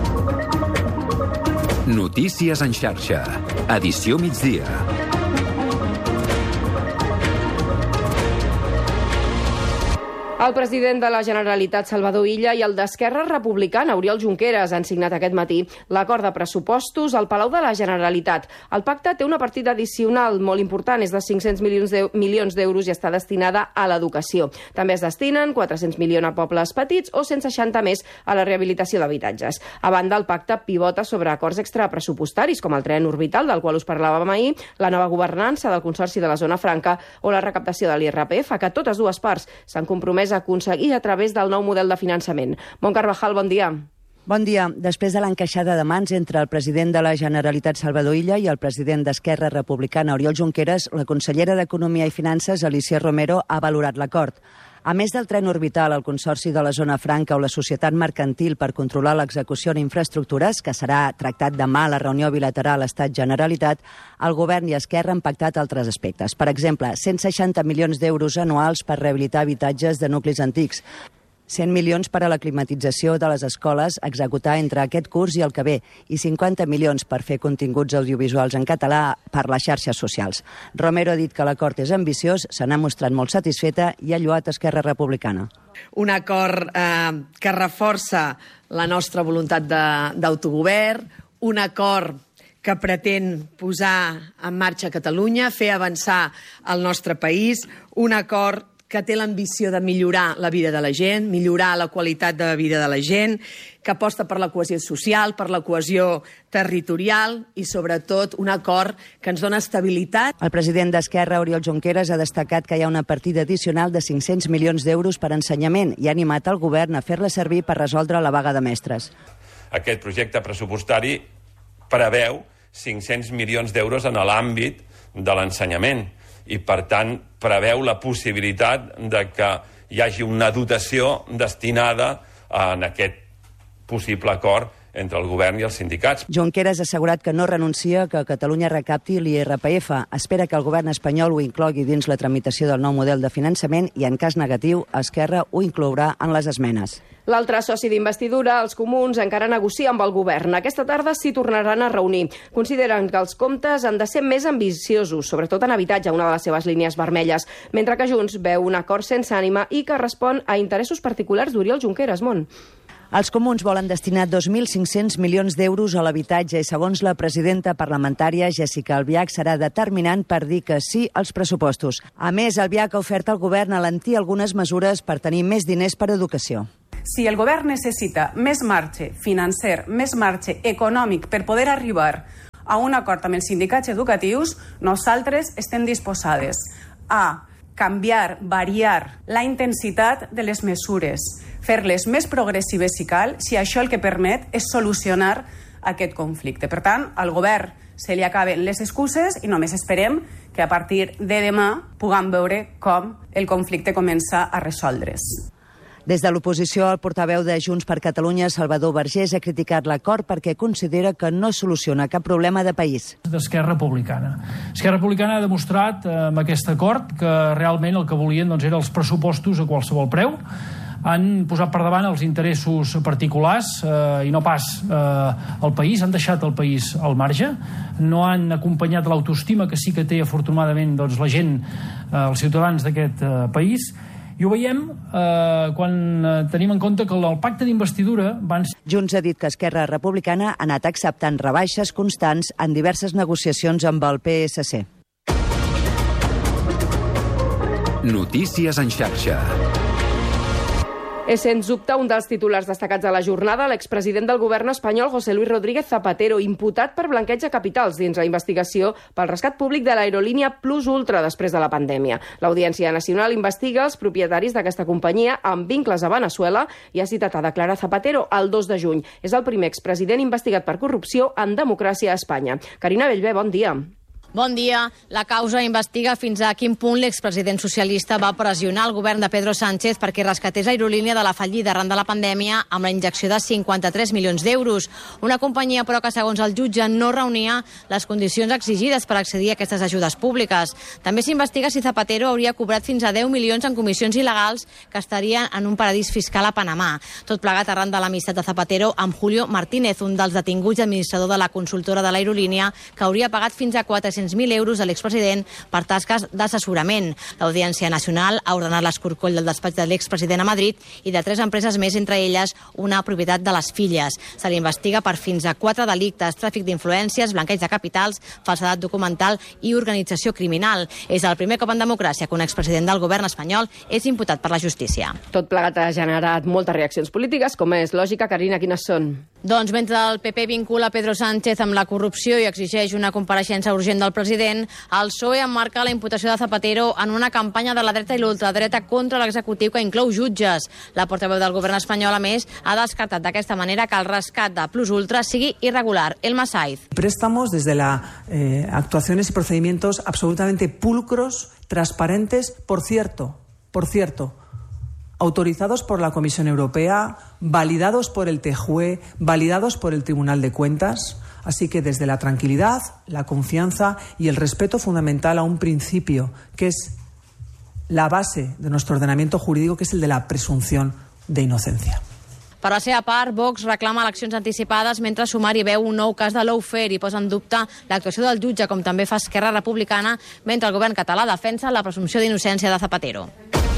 Notícies en xarxa. Edició migdia. El president de la Generalitat, Salvador Illa, i el d'Esquerra Republicana, Oriol Junqueras, han signat aquest matí l'acord de pressupostos al Palau de la Generalitat. El pacte té una partida addicional molt important, és de 500 milions d'euros i està destinada a l'educació. També es destinen 400 milions a pobles petits o 160 més a la rehabilitació d'habitatges. A banda, el pacte pivota sobre acords extrapressupostaris, com el tren orbital, del qual us parlàvem ahir, la nova governança del Consorci de la Zona Franca o la recaptació de l'IRPF, que totes dues parts s'han compromès a aconseguir a través del nou model de finançament. Mont Carvajal, bon dia. Bon dia. Després de l'encaixada de mans entre el president de la Generalitat, Salvador Illa, i el president d'Esquerra Republicana, Oriol Junqueras, la consellera d'Economia i Finances, Alícia Romero, ha valorat l'acord. A més del tren orbital, el Consorci de la Zona Franca o la Societat Mercantil per controlar l'execució d'infraestructures, que serà tractat demà a la reunió bilateral Estat-Generalitat, el govern i Esquerra han pactat altres aspectes. Per exemple, 160 milions d'euros anuals per rehabilitar habitatges de nuclis antics. 100 milions per a la climatització de les escoles a executar entre aquest curs i el que ve i 50 milions per fer continguts audiovisuals en català per les xarxes socials. Romero ha dit que l'acord és ambiciós, se n'ha mostrat molt satisfeta i ha lloat Esquerra Republicana. Un acord que reforça la nostra voluntat d'autogovern, un acord que pretén posar en marxa Catalunya, fer avançar el nostre país, un acord que té l'ambició de millorar la vida de la gent, millorar la qualitat de vida de la gent, que aposta per la cohesió social, per la cohesió territorial i, sobretot, un acord que ens dona estabilitat. El president d'Esquerra, Oriol Junqueras, ha destacat que hi ha una partida addicional de 500 milions d'euros per ensenyament i ha animat el govern a fer-la servir per resoldre la vaga de mestres. Aquest projecte pressupostari preveu 500 milions d'euros en l'àmbit de l'ensenyament i, per tant, preveu la possibilitat de que hi hagi una dotació destinada en aquest possible acord entre el govern i els sindicats. Junqueras ha assegurat que no renuncia que Catalunya recapti l'IRPF. Espera que el govern espanyol ho inclogui dins la tramitació del nou model de finançament i, en cas negatiu, Esquerra ho inclourà en les esmenes. L'altre soci d'investidura, els comuns, encara negocia amb el govern. Aquesta tarda s'hi tornaran a reunir. Consideren que els comptes han de ser més ambiciosos, sobretot en habitatge, una de les seves línies vermelles, mentre que Junts veu un acord sense ànima i que respon a interessos particulars d'Oriol Junqueras. Els comuns volen destinar 2.500 milions d'euros a l'habitatge i, segons la presidenta parlamentària, Jessica Albiach, serà determinant per dir que sí als pressupostos. A més, Albiach ha ofert al govern alentir algunes mesures per tenir més diners per a educació. Si el govern necessita més marge financer, més marge econòmic per poder arribar a un acord amb els sindicats educatius, nosaltres estem disposades a canviar, variar la intensitat de les mesures, fer-les més progressives si cal, si això el que permet és solucionar aquest conflicte. Per tant, al govern se li acaben les excuses i només esperem que a partir de demà puguem veure com el conflicte comença a resoldre's. Des de l'oposició, el portaveu de Junts per Catalunya, Salvador Vergés, ha criticat l'acord perquè considera que no soluciona cap problema de país. D'Esquerra Republicana. Esquerra Republicana ha demostrat amb aquest acord que realment el que volien eren els pressupostos a qualsevol preu. Han posat per davant els interessos particulars i no pas el país, han deixat el país al marge, no han acompanyat l'autoestima que sí que té afortunadament la gent, els ciutadans d'aquest país. I ho veiem quan tenim en compte que el pacte d'investidura van... Junts ha dit que Esquerra Republicana ha anat acceptant rebaixes constants en diverses negociacions amb el PSC. Notícies en xarxa. És, sens dubte, un dels titulars destacats de la jornada, l'expresident del govern espanyol, José Luis Rodríguez Zapatero, imputat per blanqueig de capitals dins la investigació pel rescat públic de l'aerolínia Plus Ultra després de la pandèmia. L'Audiència Nacional investiga els propietaris d'aquesta companyia amb vincles a Veneçuela i ha citat a declarar Zapatero el 2 de juny. És el primer expresident investigat per corrupció en democràcia a Espanya. Carina Bellver, bon dia. Bon dia. La causa investiga fins a quin punt l'expresident socialista va pressionar el govern de Pedro Sánchez perquè rescatés l'aerolínia de la fallida arran de la pandèmia amb la injecció de 53 milions d'euros. Una companyia, però, que segons el jutge no reunia les condicions exigides per accedir a aquestes ajudes públiques. També s'investiga si Zapatero hauria cobrat fins a 10 milions en comissions il·legals que estarien en un paradís fiscal a Panamà. Tot plegat arran de l'amistat de Zapatero amb Julio Martínez, un dels detinguts administrador de la consultora de l'aerolínia, que hauria pagat fins a 400.000 euros a l'expresident per tasques d'assessorament. L'Audiència Nacional ha ordenat l'escorcoll del despatx de l'expresident a Madrid i de 3 empreses més, entre elles una propietat de les filles. Se l'investiga per fins a 4 delictes: tràfic d'influències, blanqueig de capitals, falsedat documental i organització criminal. És el primer cop en democràcia que un expresident del govern espanyol és imputat per la justícia. Tot plegat ha generat moltes reaccions polítiques, com és lògica. Carina, quines són? Doncs mentre el PP vincula Pedro Sánchez amb la corrupció i exigeix una compareixença urgent del president, el PSOE emmarca la imputació de Zapatero en una campanya de la dreta i l'ultradreta contra l'executiu que inclou jutges. La portaveu del govern espanyol, a més, ha descartat d'aquesta manera que el rescat de Plus Ultra sigui irregular. Elma Saiz. Préstamos desde actuaciones y procedimientos absolutamente pulcros, transparentes, por cierto, autorizados por la Comisión Europea, validados por el TJUE, validados por el Tribunal de Cuentas. Así que desde la tranquilidad, la confianza y el respeto fundamental a un principio que es la base de nuestro ordenamiento jurídico, que es el de la presunción de inocencia. Per la seva part, Vox reclama eleccions anticipades mentre Sumari veu un nou cas de lawfare i posa en dubte l'actuació del jutge, com també fa Esquerra Republicana, mentre el govern català defensa la presumpció d'innocència de Zapatero.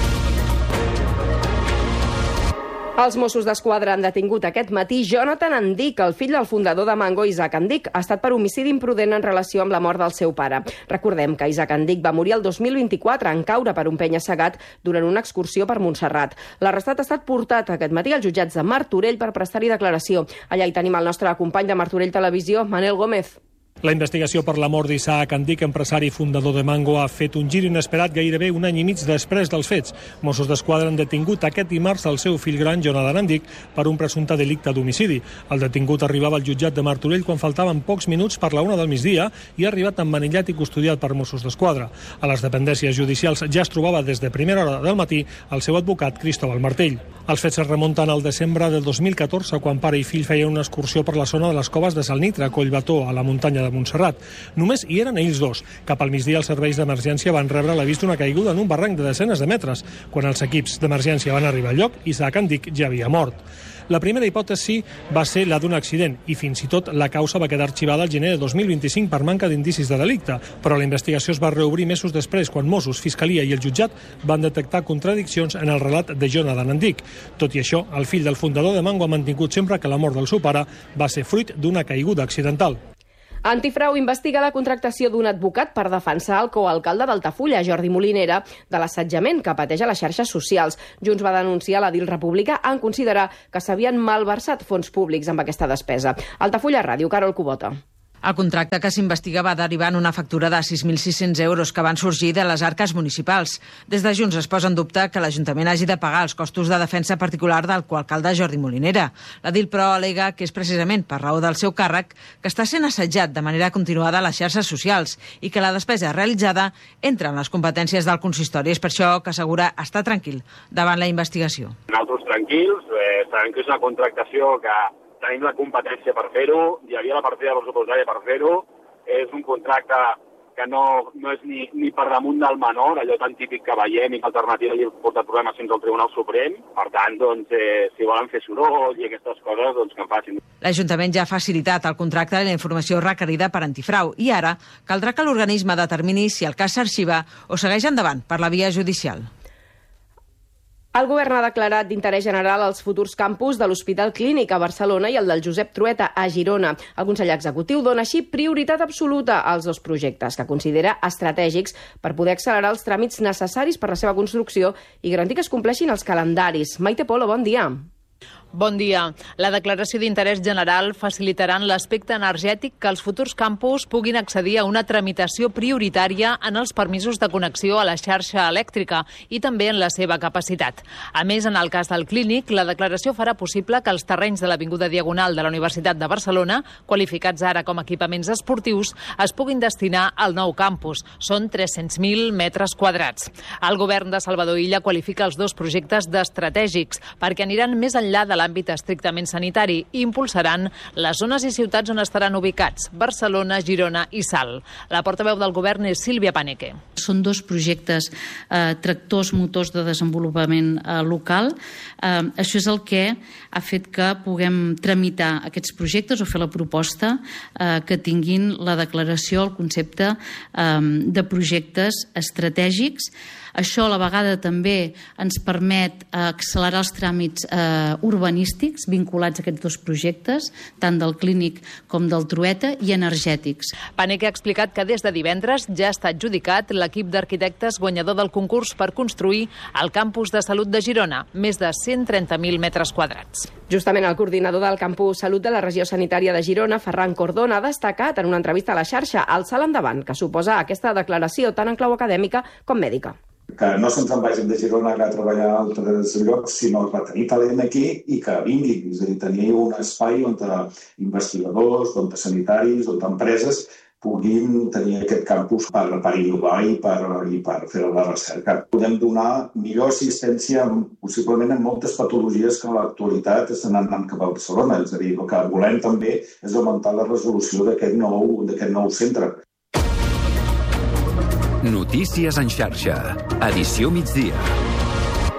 Els Mossos d'Esquadra han detingut aquest matí Jonathan Andic, el fill del fundador de Mango, Isaac Andic. Ha estat per homicidi imprudent en relació amb la mort del seu pare. Recordem que Isaac Andic va morir el 2024 en caure per un penya-segat durant una excursió per Montserrat. L'arrestat ha estat portat aquest matí als jutjats de Martorell per prestar-hi declaració. Allà hi tenim el nostre company de Martorell Televisió, Manel Gómez. La investigació per la mort d'Isaac Andic, empresari i fundador de Mango, ha fet un gir inesperat gairebé un any i mig després dels fets. Mossos d'Esquadra han detingut aquest dimarts el seu fill gran, Jonathan Andic, per un presumpte delicte d'homicidi. El detingut arribava al jutjat de Martorell quan faltaven pocs minuts per la 1 del migdia i ha arribat emmanillat i custodiat per Mossos d'Esquadra. A les dependències judicials ja es trobava des de primera hora del matí el seu advocat, Cristóbal Martell. Els fets es remunten al desembre del 2014, quan pare i fill feien una excursió per la zona de les coves de Salnitra, a Collbató, a la muntanya de Montserrat. Només hi eren ells dos. Cap al migdia els serveis d'emergència van rebre l'avís d'una caiguda en un barranc de desenes de metres. Quan els equips d'emergència van arribar al lloc, Isaac Andic ja havia mort. La primera hipòtesi va ser la d'un accident i fins i tot la causa va quedar arxivada al gener de 2025 per manca d'indicis de delicte, però la investigació es va reobrir mesos després quan Mossos, Fiscalia i el jutjat van detectar contradiccions en el relat de Jonathan Andic. Tot i això, el fill del fundador de Mango ha mantingut sempre que la mort del seu pare va ser fruit d'una caiguda accidental. Antifrau investiga la contractació d'un advocat per defensar el coalcalde d'Altafulla, Jordi Molinera, de l'assetjament que pateix a les xarxes socials. Junts va denunciar l'edil republicà en considerar que s'havien malversat fons públics amb aquesta despesa. Altafulla Ràdio, Carol Cubota. El contracte que s'investiga va derivar en una factura de 6.600 euros que van sorgir de les arques municipals. Des de Junts es posa en dubte que l'Ajuntament hagi de pagar els costos de defensa particular del coalcalde Jordi Molinera. L'edil, però, al·lega que és precisament per raó del seu càrrec que està sent assetjat de manera continuada a les xarxes socials i que la despesa realitzada entra en les competències del consistori. És per això que assegura estar tranquil davant la investigació. Nosaltres tranquils, sabem que és una contractació que tenim la competència per fer-ho, hi havia la partida pressupostària per fer-ho, és un contracte que no és ni per damunt del menor, allò tan típic que veiem i que alternativa hi ha portat problemes fins al Tribunal Suprem. Per tant, si volen fer soroll i aquestes coses, que en facin. L'Ajuntament ja ha facilitat el contracte i la informació requerida per antifrau i ara caldrà que l'organisme determini si el cas s'arxiva o segueix endavant per la via judicial. El govern ha declarat d'interès general els futurs campus de l'Hospital Clínic a Barcelona i el del Josep Trueta a Girona. El conseller executiu dona així prioritat absoluta als dos projectes, que considera estratègics per poder accelerar els tràmits necessaris per la seva construcció i garantir que es compleixin els calendaris. Maite Polo, bon dia. Bon dia. La declaració d'interès general facilitarà l'aspecte energètic que els futurs campus puguin accedir a una tramitació prioritària en els permisos de connexió a la xarxa elèctrica i també en la seva capacitat. A més, en el cas del Clínic, la declaració farà possible que els terrenys de l'Avinguda Diagonal de la Universitat de Barcelona, qualificats ara com a equipaments esportius, es puguin destinar al nou campus. Són 300.000 metres quadrats. El govern de Salvador Illa qualifica els dos projectes d'estratègics perquè aniran més enllà de l'àmbit estrictament sanitari i impulsaran les zones i ciutats on estaran ubicats, Barcelona, Girona i Salt. La portaveu del govern és Sílvia Paneque. Són dos projectes tractors motors de desenvolupament local. Això és el que ha fet que puguem tramitar aquests projectes o fer la proposta que tinguin la declaració, el concepte de projectes estratègics. Això a la vegada també ens permet accelerar els tràmits urbanístics vinculats a aquests dos projectes, tant del Clínic com del Trueta, i energètics. Paneque ha explicat que des de divendres ja està adjudicat l'equip d'arquitectes guanyador del concurs per construir el campus de salut de Girona, més de 130.000 metres quadrats. Justament el coordinador del campus Salut de la regió sanitària de Girona, Ferran Cordona, ha destacat en una entrevista a la xarxa el salt endavant que suposa aquesta declaració tant en clau acadèmica com mèdica. Que no se'ns en vagin de Girona a treballar a altres llocs, sinó retenir talent aquí i que vinguin. És a dir, tenir un espai on investigadors, on sanitaris, on empreses puguin tenir aquest campus per innovar i per fer la recerca. Podem donar millor assistència possiblement en moltes patologies que en l'actualitat estan anant cap a Barcelona. És a dir, el que volem també és augmentar la resolució d'aquest nou centre. Notícies en xarxa. Edició migdia.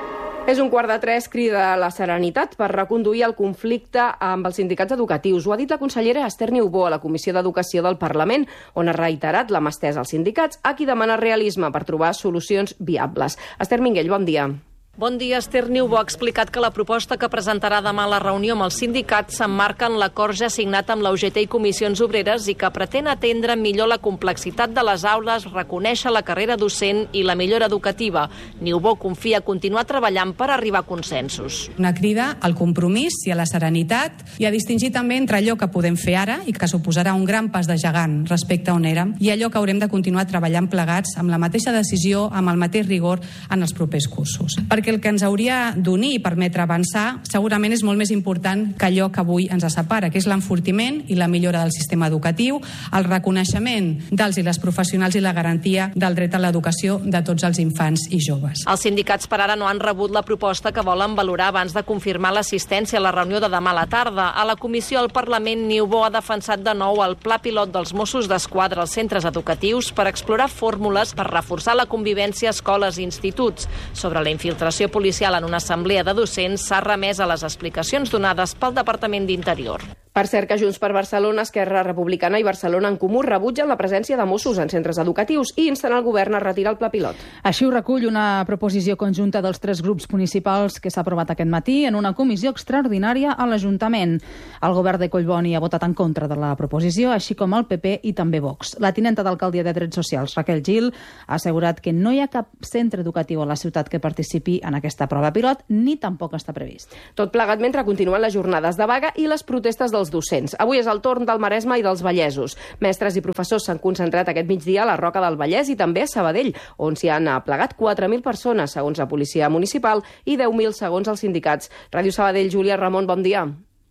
És 2:45, crida la serenitat per reconduir el conflicte amb els sindicats educatius. Ho ha dit la consellera Esther Niubó a la Comissió d'Educació del Parlament, on ha reiterat la mà estesa als sindicats, a qui demana realisme per trobar solucions viables. Esther Minguell, bon dia. Bon dia. Esther Niubó ha explicat que la proposta que presentarà demà a la reunió amb els sindicats s'emmarca en l'acord ja signat amb la UGT i Comissions Obreres i que pretén atendre millor la complexitat de les aules, reconèixer la carrera docent i la millora educativa. Niubó confia continuar treballant per arribar a consensos. Una crida al compromís i a la serenitat i a distingir també entre allò que podem fer ara i que suposarà un gran pas de gegant respecte a on érem i allò que haurem de continuar treballant plegats amb la mateixa decisió, amb el mateix rigor en els propers cursos. Perquè el que ens hauria d'unir i permetre avançar segurament és molt més important que allò que avui ens separa, que és l'enfortiment i la millora del sistema educatiu, el reconeixement dels i les professionals i la garantia del dret a l'educació de tots els infants i joves. Els sindicats per ara no han rebut la proposta que volen valorar abans de confirmar l'assistència a la reunió de demà a la tarda. A la comissió al Parlament, Niubó ha defensat de nou el pla pilot dels Mossos d'Esquadra als centres educatius per explorar fórmules per reforçar la convivència a escoles i instituts. Sobre la infiltració policial en una assemblea de docents s'ha remès a les explicacions donades pel Departament d'Interior. Per cert que Junts per Barcelona, Esquerra Republicana i Barcelona en Comú rebutgen la presència de Mossos en centres educatius i insten el govern a retirar el pla pilot. Així ho recull una proposició conjunta dels 3 grups municipals que s'ha aprovat aquest matí en una comissió extraordinària a l'Ajuntament. El govern de Collboni ha votat en contra de la proposició, així com el PP i també Vox. La tinenta d'alcaldia de Drets Socials, Raquel Gil, ha assegurat que no hi ha cap centre educatiu a la ciutat que participi en aquesta prova pilot, ni tampoc està previst. Tot plegat mentre continuen les jornades de vaga i les protestes dels docents. Avui és el torn del Maresme i dels Vallesos. Mestres i professors s'han concentrat aquest migdia a la Roca del Vallès i també a Sabadell, on s'hi han plegat 4.000 persones, segons la policia municipal, i 10.000 segons els sindicats. Ràdio Sabadell, Júlia Ramon, bon dia.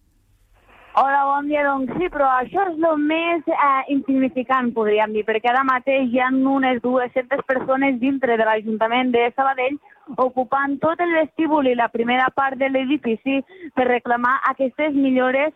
Hola, bon dia. Doncs sí, però això és el més insignificant, podríem dir, perquè ara mateix hi ha unes 200 persones dintre de l'Ajuntament de Sabadell ocupant tot el vestíbul i la primera part de l'edifici per reclamar aquestes millores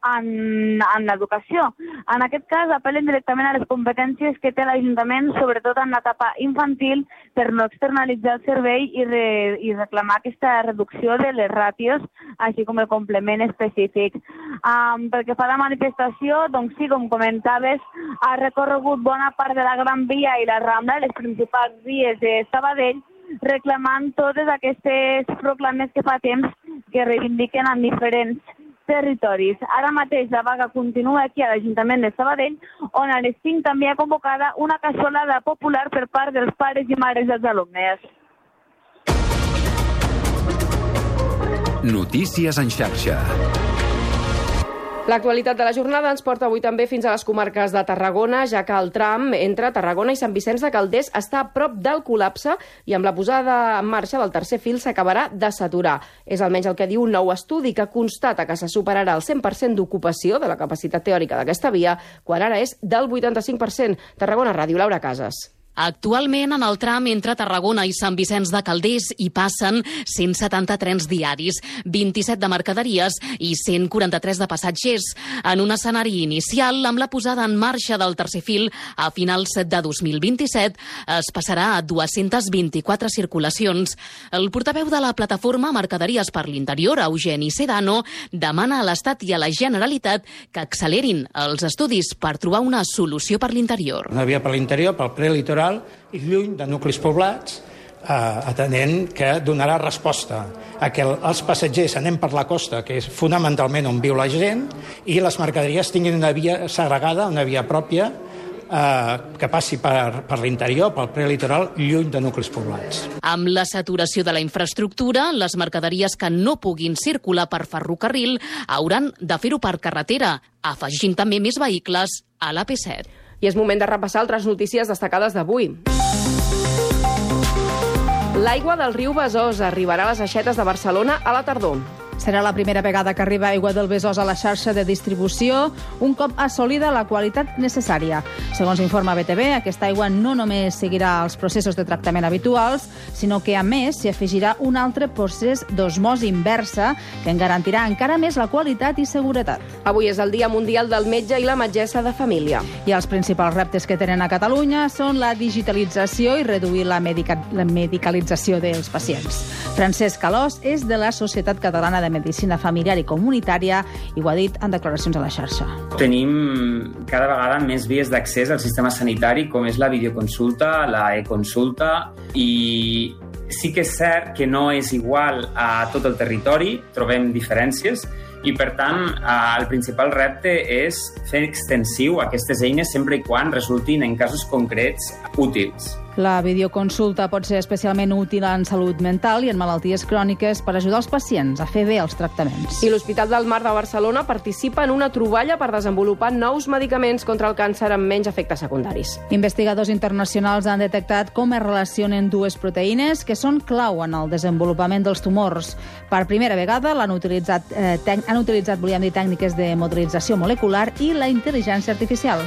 en l'educació. En aquest cas, apel·len directament a les competències que té l'Ajuntament, sobretot en l'etapa infantil, per no externalitzar el servei i reclamar aquesta reducció de les ràtios, així com el complement específic. Pel que fa a la manifestació, doncs sí, com comentaves, ha recorregut bona part de la Gran Via i la Rambla, les principals vies de Sabadell, reclamant totes aquestes proclames que fa temps que reivindiquen en diferents territoris. Ara mateix la vaga continua aquí a l'Ajuntament de Sabadell, on a les 5 també ha convocada una cassolada popular per part dels pares i mares dels alumnes. Notícies en xarxa. L'actualitat de la jornada ens porta avui també fins a les comarques de Tarragona, ja que el tram entre Tarragona i Sant Vicenç de Calders està a prop del col·lapse i amb la posada en marxa del tercer fil s'acabarà de saturar. És almenys el que diu un nou estudi que constata que se superarà el 100% d'ocupació de la capacitat teòrica d'aquesta via, quan ara és del 85%. Tarragona Ràdio, Laura Casas. Actualment, en el tram entre Tarragona i Sant Vicenç de Calders hi passen 170 trens diaris, 27 de mercaderies i 143 de passatgers. En un escenari inicial, amb la posada en marxa del tercer fil a finals de 2027, es passarà a 224 circulacions. El portaveu de la plataforma Mercaderies per l'Interior, Eugeni Sedano, demana a l'Estat i a la Generalitat que accelerin els estudis per trobar una solució per l'interior. Una via per l'interior, pel prelitoral, i lluny de nuclis poblats, atenent que donarà resposta a que els passatgers anem per la costa, que és fonamentalment on viu la gent, i les mercaderies tinguin una via segregada, una via pròpia, que passi per l'interior, pel prelitoral, lluny de nuclis poblats. Amb la saturació de la infraestructura, les mercaderies que no puguin circular per ferrocarril hauran de fer-ho per carretera, afegint també més vehicles a l'AP7. I és moment de repassar altres notícies destacades d'avui. L'aigua del riu Besòs arribarà a les aixetes de Barcelona a la tardor. Serà la primera vegada que arriba aigua del Besòs a la xarxa de distribució, un cop assolida la qualitat necessària. Segons informa BTV, aquesta aigua no només seguirà els processos de tractament habituals, sinó que, a més, s'hi afegirà un altre procés d'osmosi inversa que en garantirà encara més la qualitat i seguretat. Avui és el Dia Mundial del Metge i la Metgessa de Família. I els principals reptes que tenen a Catalunya són la digitalització i reduir la medicalització dels pacients. Francesc Calós és de la Societat Catalana de Medicina Familiar i Comunitària i ho ha dit en declaracions a la xarxa. Tenim cada vegada més vies d'accés al sistema sanitari, com és la videoconsulta, la e-consulta, i sí que és cert que no és igual a tot el territori, trobem diferències, i per tant el principal repte és fer extensiu aquestes eines sempre i quan resultin en casos concrets útils. La videoconsulta pot ser especialment útil en salut mental i en malalties cròniques per ajudar els pacients a fer bé els tractaments. I l'Hospital del Mar de Barcelona participa en una troballa per desenvolupar nous medicaments contra el càncer amb menys efectes secundaris. Investigadors internacionals han detectat com es relacionen dues proteïnes que són clau en el desenvolupament dels tumors. Per primera vegada han utilitzat tècniques de modelització molecular i la intel·ligència artificial.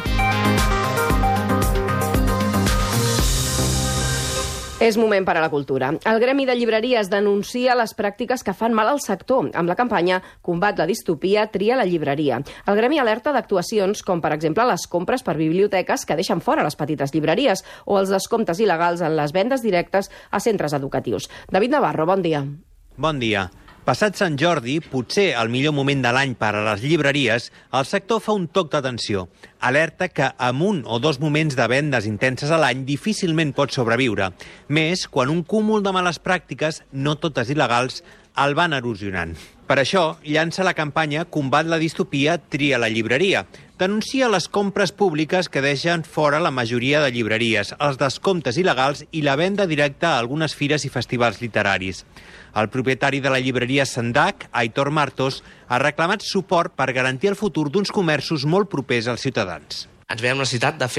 És moment per a la cultura. El Gremi de Llibreries denuncia les pràctiques que fan mal al sector. Amb la campanya Combat la distopia, tria la llibreria. El Gremi alerta d'actuacions com, per exemple, les compres per biblioteques que deixen fora les petites llibreries o els descomptes il·legals en les vendes directes a centres educatius. David Navarro, bon dia. Bon dia. Passat Sant Jordi, potser el millor moment de l'any per a les llibreries, el sector fa un toc d'atenció. Alerta que amb un o dos moments de vendes intenses a l'any difícilment pot sobreviure. Més quan un cúmul de males pràctiques, no totes il·legals, el van erosionant. Per això, llança la campanya Combat la distopia, tria la llibreria. Denuncia les compres públiques que deixen fora la majoria de llibreries, els descomptes il·legals i la venda directa a algunes fires i festivals literaris. El propietari de la llibreria Sandac, Aitor Martos, ha reclamat suport per garantir el futur d'uns comerços molt propers als ciutadans. Ens veiem la necessitat de fer